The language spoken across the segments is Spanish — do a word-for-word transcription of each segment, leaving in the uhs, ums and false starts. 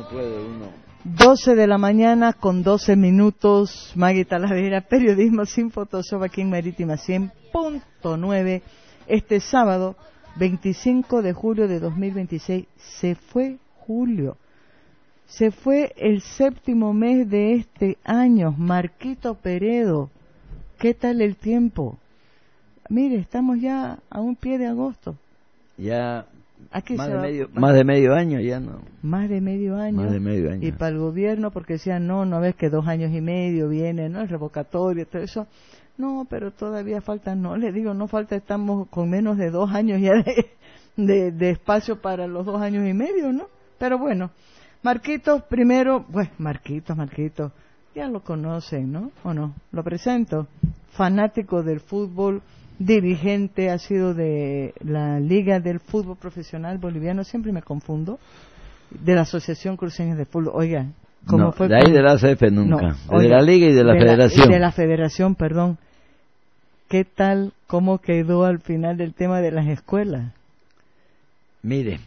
puede uno. doce de la mañana con doce minutos. Maggie Talavera, periodismo sin Photoshop aquí en Marítima cien punto nueve. Este sábado, veinticinco de julio de dos mil veintiséis, se fue julio. Se fue el séptimo mes de este año. Marquito Peredo, ¿qué tal el tiempo? Mire, estamos ya a un pie de agosto. Ya Aquí más, se de va, medio, más de medio año ya no. Más de medio año. Más de medio año. Y para el gobierno, porque decían, no, no ves que dos años y medio viene, ¿no? El revocatorio, todo eso. No, pero todavía falta, no, le digo, no falta, estamos con menos de dos años ya de, de, de espacio para los dos años y medio, ¿no? Pero bueno, Marquitos primero, pues Marquitos, Marquitos, ya lo conocen, ¿no? ¿O no? Lo presento. Fanático del fútbol, dirigente, ha sido de la Liga del Fútbol Profesional Boliviano, siempre me confundo, de la Asociación Cruceña de Fútbol. Oiga, ¿cómo no, fue? de ahí con... de la A C F nunca, no, de oiga, la Liga y de la de Federación. La, de la Federación, perdón. ¿Qué tal, cómo quedó al final del tema de las escuelas? Mire,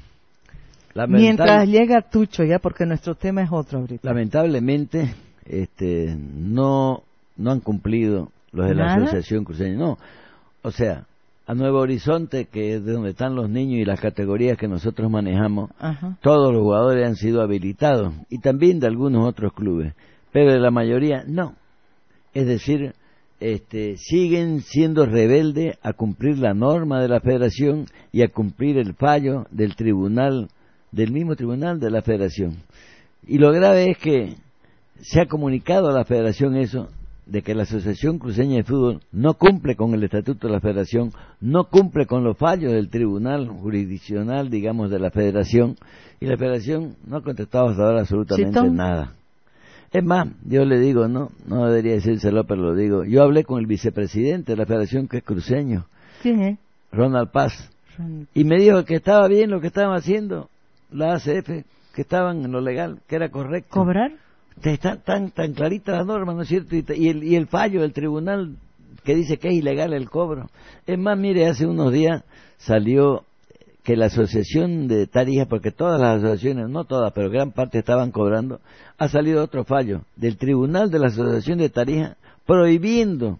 mientras llega Tucho, ya, porque nuestro tema es otro ahorita. Lamentablemente, este, no, no han cumplido los de ¿Nada? la Asociación Cruceña, no. O sea, a Nuevo Horizonte, que es de donde están los niños y las categorías que nosotros manejamos, Ajá. todos los jugadores han sido habilitados, y también de algunos otros clubes, pero de la mayoría no. Es decir, este, siguen siendo rebeldes a cumplir la norma de la Federación y a cumplir el fallo del tribunal, del mismo tribunal de la Federación. Y lo grave es que se ha comunicado a la Federación eso, de que la Asociación Cruceña de Fútbol no cumple con el estatuto de la Federación, no cumple con los fallos del tribunal jurisdiccional, digamos, de la Federación, y la Federación no ha contestado hasta ahora absolutamente ¿Sí, nada. Es más, yo le digo, no, no debería decírselo, pero lo digo, yo hablé con el vicepresidente de la Federación, que es cruceño. ¿Quién es? Ronald Paz, Ronald. Y me dijo que estaba bien lo que estaban haciendo la A C F, que estaban en lo legal, que era correcto. ¿Cobrar? Está tan tan clarita la norma, ¿no es cierto? Y, y, el, y el fallo del tribunal que dice que es ilegal el cobro. Es más, mire, hace unos días salió que la asociación de Tarija, porque todas las asociaciones, no todas, pero gran parte estaban cobrando, ha salido otro fallo del tribunal de la asociación de Tarija prohibiendo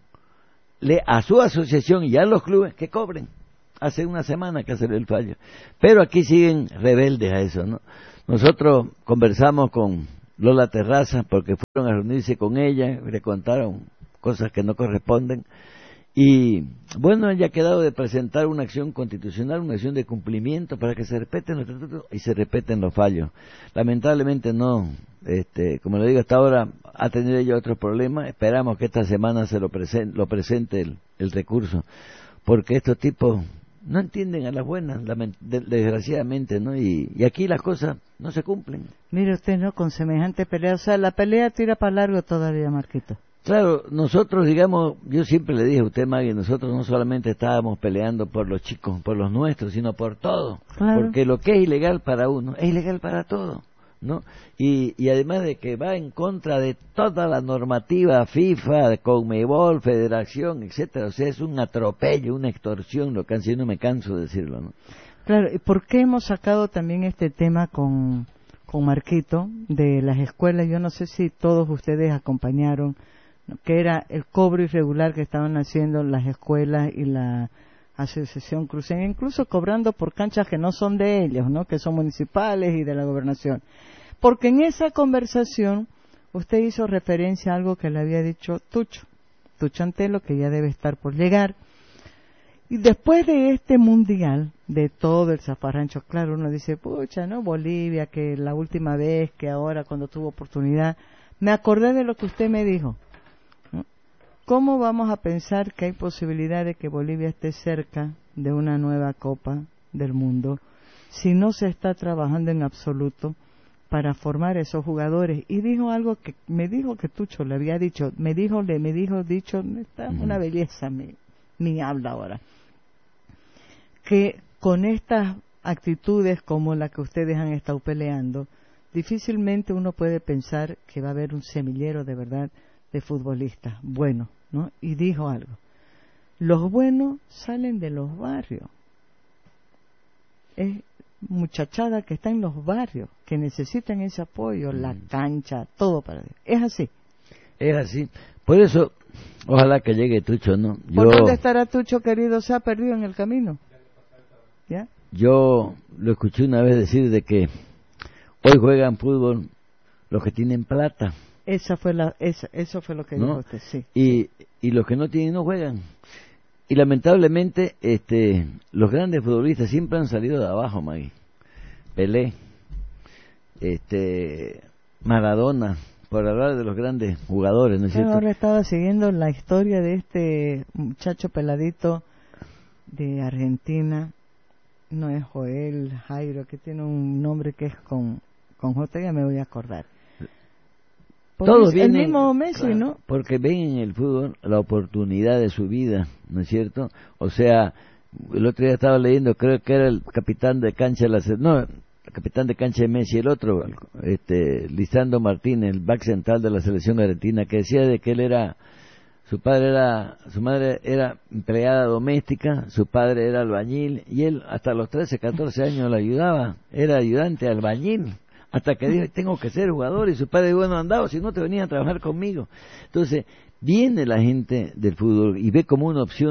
a su asociación y a los clubes que cobren. Hace una semana que salió el fallo. Pero aquí siguen rebeldes a eso, ¿no? Nosotros conversamos con Lola Terraza, porque fueron a reunirse con ella, le contaron cosas que no corresponden, y bueno, ella ha quedado de presentar una acción constitucional, una acción de cumplimiento para que se respeten los estatutos y se respeten los fallos. Lamentablemente no, este, como le digo, hasta ahora ha tenido ella otros problemas. Esperamos que esta semana se lo presente, lo presente el, el recurso, porque estos tipos no entienden a las buenas, desgraciadamente, ¿no? Y, y aquí las cosas no se cumplen. Mire usted, ¿no? Con semejante pelea, o sea, la pelea tira para largo todavía, Marquito. Claro, nosotros, digamos, yo siempre le dije a usted, Maggie, nosotros no solamente estábamos peleando por los chicos, por los nuestros, sino por todo. Claro. Porque lo que es ilegal para uno, es ilegal para todo, ¿no? Y, y además de que va en contra de toda la normativa FIFA, Conmebol, Federación, etcétera. O sea, es un atropello, una extorsión, lo que han sido, no me canso de decirlo, ¿no? Claro, ¿y por qué hemos sacado también este tema con, con Marquito de las escuelas? Yo no sé si todos ustedes acompañaron, ¿no?, que era el cobro irregular que estaban haciendo las escuelas y la Asociación Cruceña, incluso cobrando por canchas que no son de ellos, ¿no?, que son municipales y de la gobernación. Porque en esa conversación usted hizo referencia a algo que le había dicho Tucho, Tucho Antelo, que ya debe estar por llegar. Y después de este mundial, de todo el zafarrancho, claro, uno dice, pucha, ¿no? Bolivia, que la última vez, que ahora cuando tuvo oportunidad, me acordé de lo que usted me dijo. ¿Cómo vamos a pensar que hay posibilidad de que Bolivia esté cerca de una nueva Copa del Mundo si no se está trabajando en absoluto para formar esos jugadores? Y dijo algo que me dijo que Tucho le había dicho, me dijo, le me dijo, dicho, está una belleza mi, mi habla ahora, que con estas actitudes como la que ustedes han estado peleando, difícilmente uno puede pensar que va a haber un semillero de verdad de futbolistas buenos, ¿no? Y dijo algo, los buenos salen de los barrios. Es muchachada que está en los barrios, que necesitan ese apoyo, mm. la cancha, todo para ellos. Es así. Es así. Por eso, ojalá que llegue Tucho, ¿no? Yo, ¿Por dónde estará Tucho, querido? ¿Se ha perdido en el camino? ¿Ya? Yo lo escuché una vez decir de que hoy juegan fútbol los que tienen plata. Esa fue la, esa, eso fue lo que ¿no? dijo usted, sí. Y, y los que no tienen no juegan. Y lamentablemente, este, los grandes futbolistas siempre han salido de abajo, Maggie. Pelé, este, Maradona, por hablar de los grandes jugadores, ¿no es cierto? Ahora estaba siguiendo la historia de este muchacho peladito de Argentina, no es Joel Jairo, que tiene un nombre que es con, con J, ya me voy a acordar. Todos vienen, el mismo Messi, claro, ¿no? Porque ven en el fútbol la oportunidad de su vida, ¿no es cierto? O sea, el otro día estaba leyendo, creo que era el capitán de cancha de la, no, el capitán de cancha de Messi, el otro, este, Lisandro Martínez, el back central de la selección argentina, que decía de que él era, su padre era, su madre era empleada doméstica, su padre era albañil, y él hasta los trece, catorce años lo ayudaba, era ayudante albañil. Hasta que dijo, tengo que ser jugador, y su padre dijo, bueno, andado, si no te venían a trabajar conmigo. Entonces, viene la gente del fútbol y ve como una opción